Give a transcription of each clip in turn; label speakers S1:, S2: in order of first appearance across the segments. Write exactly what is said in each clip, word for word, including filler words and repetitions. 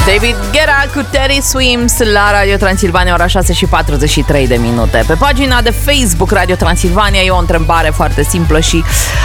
S1: David Guetta cu Teddy Swims la Radio Transilvania, ora șase și patruzeci și trei de minute. Pe pagina de Facebook Radio Transilvania e o întrebare foarte simplă și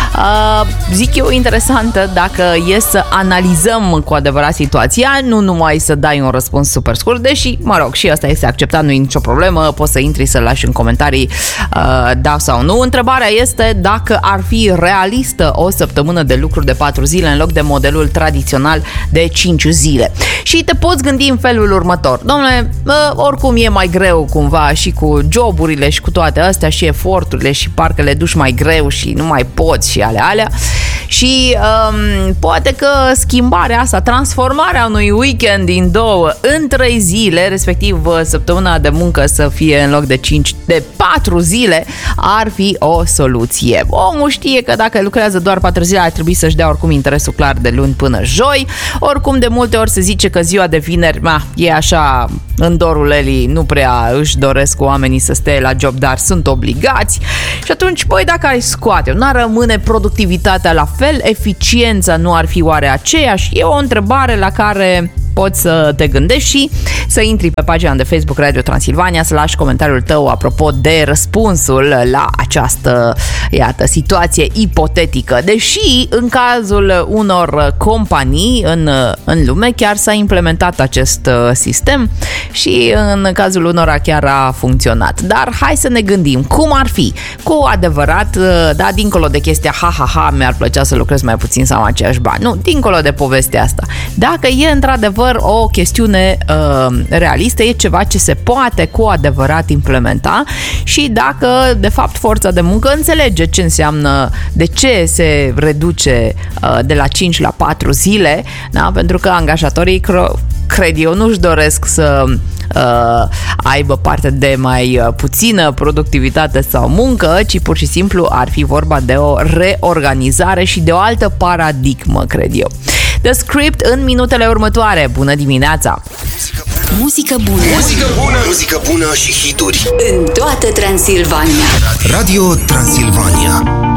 S1: uh, zic eu interesantă. Dacă e să analizăm cu adevărat situația, nu numai să dai un răspuns super scurt, deși, mă rog, și asta este acceptat, nu e nicio problemă, poți să intri să lași în comentarii uh, da sau nu. Întrebarea este dacă ar fi realistă o săptămână de lucru de patru zile în loc de modelul tradițional de cinci zile. Și te poți gândi în felul următor: dom'le, oricum e mai greu cumva și cu joburile și cu toate astea și eforturile și parcă le duci mai greu și nu mai poți și ale alea. Și um, poate că schimbarea asta, transformarea unui weekend din două în trei zile, respectiv săptămâna de muncă să fie în loc de cinci, de patru zile, ar fi o soluție. Omul știe că dacă lucrează doar patru zile ar trebui să-și dea oricum interesul clar de luni până joi. Oricum de multe ori se zice că ziua de vineri ma, e așa în dorul Elii, nu prea își doresc oamenii să stea la job, dar sunt obligați. Și atunci, băi, dacă ai scoate, nu ar rămâne productivitatea la fel, eficiența nu ar fi oare aceeași? E o întrebare la care poți să te gândești și să intri pe pagina de Facebook Radio Transilvania, să lași comentariul tău apropo de răspunsul la această, iată, situație ipotetică. Deși în cazul unor companii în, în lume chiar s-a implementat acest sistem și în cazul unora chiar a funcționat. Dar hai să ne gândim cum ar fi cu adevărat, da, dincolo de chestia ha ha ha, mi-ar plăcea să lucrez mai puțin sau aceiași bani. Nu, dincolo de povestea asta. Dacă e într-adevăr o chestiune uh, realistă, e ceva ce se poate cu adevărat implementa și dacă de fapt forța de muncă înțelege ce înseamnă, de ce se reduce uh, de la cinci la patru zile, da? Pentru că angajatorii, cred eu, nu-și doresc să uh, aibă parte de mai puțină productivitate sau muncă, ci pur și simplu ar fi vorba de o reorganizare și de o altă paradigmă, cred eu. The Script în minutele următoare. Bună dimineața!
S2: Muzică bună!
S3: Muzică bună! Muzică bună și hituri
S2: în toată Transilvania.
S3: Radio Transilvania.